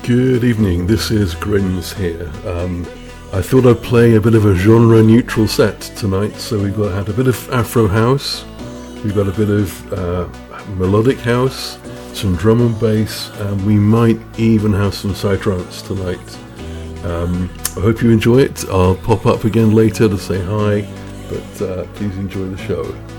Good evening, this is Grims here. I thought I'd play a bit of a genre-neutral set tonight, so had a bit of Afro House, we've got a bit of melodic house, some drum and bass, and we might even have some psytrance tonight. I hope you enjoy it. I'll pop up again later to say hi, but please enjoy the show.